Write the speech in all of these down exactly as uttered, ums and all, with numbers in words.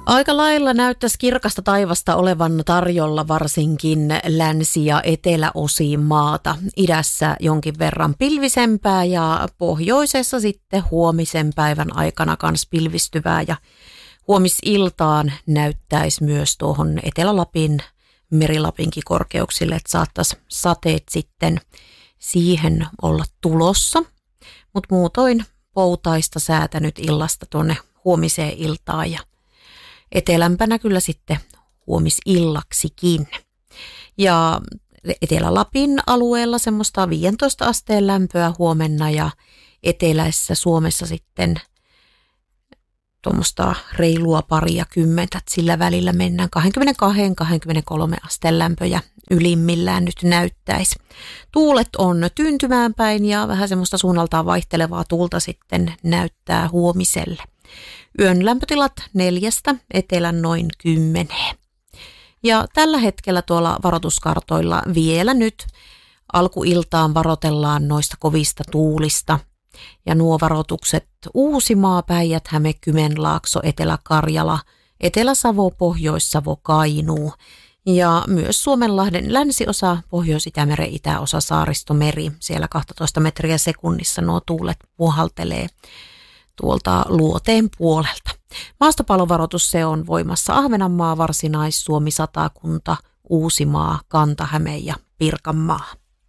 Aika lailla näyttäisi kirkasta taivasta olevan tarjolla varsinkin länsi- ja eteläosiin maata. Idässä jonkin verran pilvisempää ja pohjoisessa sitten huomisen päivän aikana kans pilvistyvää. Ja huomisiltaan näyttäisi myös tuohon Etelä-Lapin, Merilapinkin korkeuksille, että saattaisi sateet sitten siihen olla tulossa. Mutta muutoin poutaista säätä nyt illasta tuonne huomiseen iltaan ja etelämpänä kyllä sitten huomisillaksikin. Ja Etelä-Lapin alueella semmoista viisitoista asteen lämpöä huomenna ja eteläisessä Suomessa sitten tuommoista reilua paria kymmentä, sillä välillä mennään kaksikymmentäkaksi kaksikymmentäkolme asteen lämpöjä ylimmillään nyt näyttäisi. Tuulet on tyyntymään päin ja vähän semmoista suunnaltaan vaihtelevaa tuulta sitten näyttää huomiselle. Yön lämpötilat neljästä etelän noin kymmeneen. Ja tällä hetkellä tuolla varoituskartoilla vielä nyt alkuiltaan varoitellaan noista kovista tuulista. Ja nuo varoitukset Uusimaa, Päijät-Häme, Kymenlaakso, Etelä-Karjala, Etelä-Savo, Pohjois-Savo, Kainuu. Ja myös Suomenlahden länsiosa, Pohjois-Itämeren itäosa, Saaristomeri. Siellä kaksitoista metriä sekunnissa nuo tuulet puhaltelee tuolta luoteen puolelta. Maastopallovaroitus se on voimassa Ahvenanmaa, Varsinais-Suomi, Satakunta, Uusimaa, Kanta-Häme ja Pirkanmaa.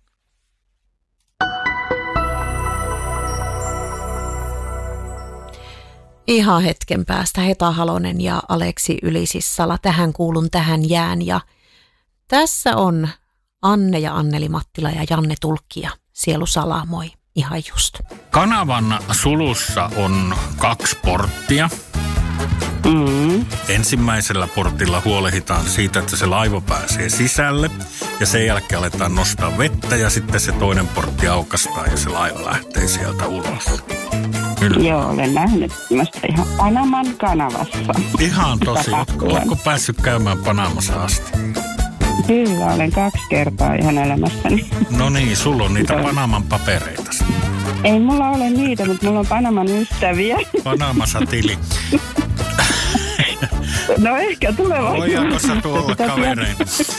Ihan hetken päästä Heta Halonen ja Aleksi Ylisissala. Tähän kuulun, tähän jään. Ja tässä on Anne ja Anneli Mattila ja Janne Tulkki ja Sielu Sala. Moi. Ihan just. Kanavan sulussa on kaksi porttia. Mm. Ensimmäisellä portilla huolehditaan siitä, että se laiva pääsee sisälle ja sen jälkeen aletaan nostaa vettä ja sitten se toinen portti aukastaa ja se laiva lähtee sieltä ulos. Kyllä. Joo, olen nähnyt tämmöistä ihan Panaman kanavassa. Ihan tosi. Oletko päässyt käymään Panamassa asti? Kyllä, olen kaksi kertaa ihan elämässäni. No niin, sulla on niitä Panaman papereita. Ei mulla ole niitä, mutta mulla on Panaman ystäviä. Panamassa tili. No ehkä tulevaisuudessa. Voidaanko sä tuolla kaverein?